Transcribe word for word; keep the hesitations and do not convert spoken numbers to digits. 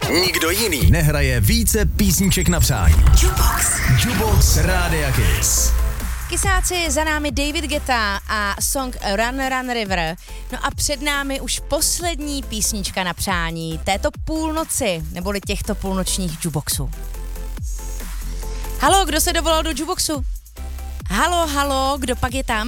Nikdo jiný nehraje více písniček na přání. Jukebox. Jukebox Rádia Kiss. Kysáci, za námi David Guetta a song Run Run River. No a před námi už poslední písnička na přání této půlnoci, neboli těchto půlnočních jukeboxů. Halo, kdo se dovolal do jukeboxu? Halo, halo, kdo pak je tam?